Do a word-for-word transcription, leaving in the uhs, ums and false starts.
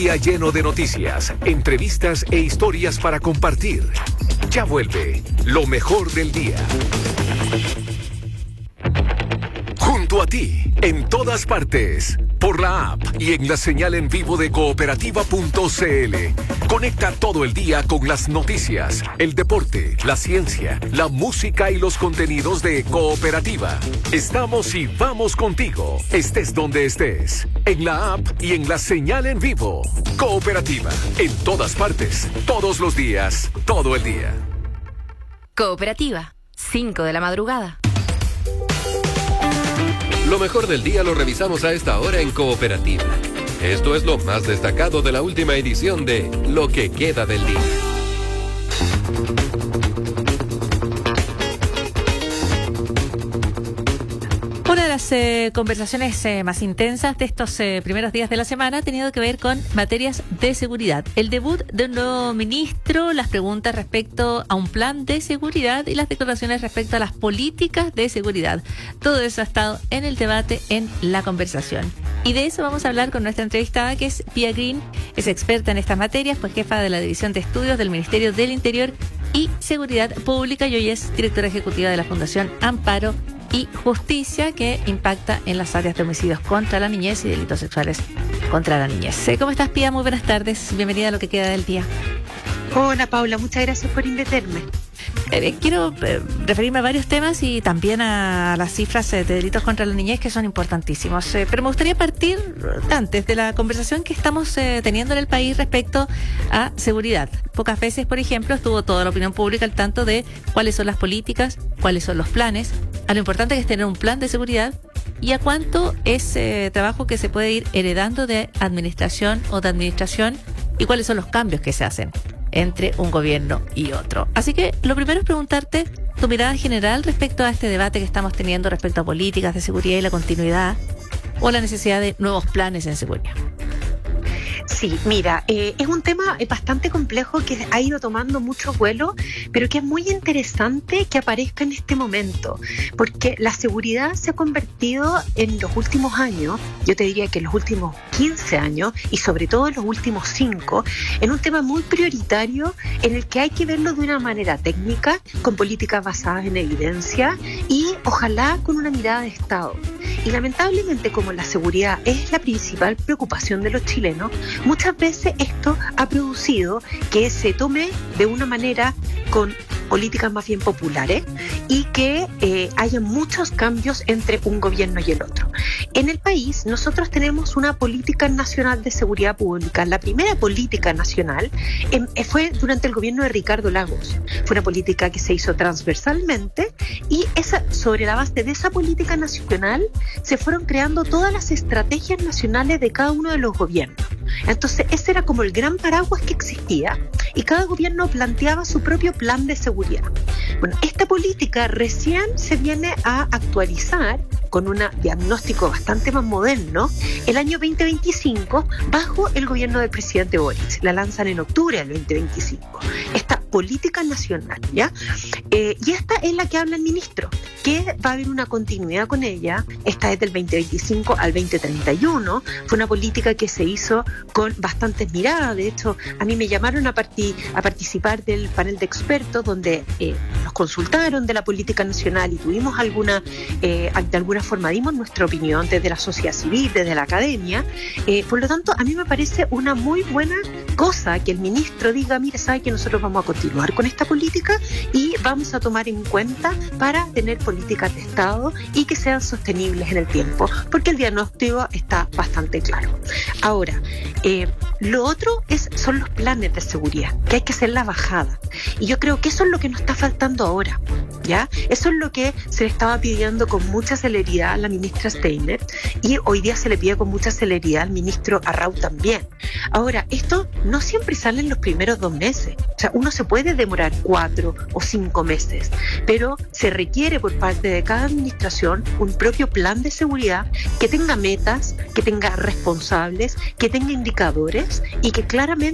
Día lleno de noticias, entrevistas e historias para compartir. Ya vuelve lo mejor del día. Junto a ti, en todas partes, por la app y en la señal en vivo de cooperativa punto c l. Conecta todo el día con las noticias, el deporte, la ciencia, la música y los contenidos de Cooperativa. Estamos y vamos contigo, estés donde estés, en la app y en la señal en vivo. Cooperativa, en todas partes, todos los días, todo el día. Cooperativa, cinco de la madrugada. Lo mejor del día lo revisamos a esta hora en Cooperativa. Esto es lo más destacado de la última edición de Lo que queda del día. Una de las eh, conversaciones eh, más intensas de estos eh, primeros días de la semana ha tenido que ver con materias de seguridad. El debut de un nuevo ministro, las preguntas respecto a un plan de seguridad y las declaraciones respecto a las políticas de seguridad. Todo eso ha estado en el debate, en la conversación. Y de eso vamos a hablar con nuestra entrevistada, que es Pia Green. Es experta en estas materias, pues jefa de la División de Estudios del Ministerio del Interior y Seguridad Pública, y hoy es directora ejecutiva de la Fundación Amparo y Justicia, que impacta en las áreas de homicidios contra la niñez y delitos sexuales contra la niñez. ¿Cómo estás, Pia? Muy buenas tardes. Bienvenida a Lo que queda del día. Hola, Paula. Muchas gracias por invitarme. Eh, quiero eh, referirme a varios temas y también a las cifras eh, de delitos contra la niñez, que son importantísimos. Eh, pero me gustaría partir antes de la conversación que estamos eh, teniendo en el país respecto a seguridad. Pocas veces, por ejemplo, estuvo toda la opinión pública al tanto de cuáles son las políticas, cuáles son los planes, a lo importante que es tener un plan de seguridad y a cuánto es eh, trabajo que se puede ir heredando de administración o de administración y cuáles son los cambios que se hacen entre un gobierno y otro. Así que lo primero es preguntarte tu mirada general respecto a este debate que estamos teniendo respecto a políticas de seguridad y la continuidad o la necesidad de nuevos planes en seguridad. Sí, mira, eh, es un tema bastante complejo que ha ido tomando mucho vuelo, pero que es muy interesante que aparezca en este momento, porque la seguridad se ha convertido en los últimos años, yo te diría que en los últimos quince años y sobre todo en los últimos cinco, en un tema muy prioritario en el que hay que verlo de una manera técnica, con políticas basadas en evidencia y ojalá con una mirada de Estado. Y lamentablemente, como la seguridad es la principal preocupación de los chilenos, muchas veces esto ha producido que se tome de una manera con políticas más bien populares y que eh, haya muchos cambios entre un gobierno y el otro. En el país nosotros tenemos una política nacional de seguridad pública. La primera política nacional eh, fue durante el gobierno de Ricardo Lagos. Fue una política que se hizo transversalmente y esa, sobre la base de esa política nacional se fueron creando todas las estrategias nacionales de cada uno de los gobiernos. Entonces ese era como el gran paraguas que existía y cada gobierno planteaba su propio plan de seguridad. Bueno, esta política recién se viene a actualizar con un diagnóstico bastante más moderno el año veinte veinticinco bajo el gobierno del presidente Boric. La lanzan en octubre del veinte veinticinco. Esta política nacional, ¿ya? Eh, y esta es la que habla el ministro, que va a haber una continuidad con ella. Esta es del veinte veinticinco al veinte treinta y uno. Fue una política que se hizo con bastantes miradas. De hecho, a mí me llamaron a, parti- a participar del panel de expertos donde eh, nos consultaron de la política nacional y tuvimos alguna, eh, de alguna forma dimos nuestra opinión desde la sociedad civil, desde la academia. Eh, por lo tanto, a mí me parece una muy buena cosa que el ministro diga, mire, sabe que nosotros vamos a continuar con esta política y vamos a tomar en cuenta para tener políticas de Estado y que sean sostenibles en el tiempo, porque el diagnóstico está bastante claro. Ahora, eh, lo otro es, son los planes de seguridad, que hay que hacer la bajada. Y yo creo que eso es lo que nos está faltando ahora, ¿ya? Eso es lo que se le estaba pidiendo con mucha celeridad a la ministra Steiner y hoy día se le pide con mucha celeridad al ministro Arrau también. Ahora, esto no siempre sale en los primeros dos meses. O sea, uno se puede demorar cuatro o cinco meses, pero se requiere por parte de cada administración un propio plan de seguridad que tenga metas, que tenga responsables, que tenga indicadores y que claramente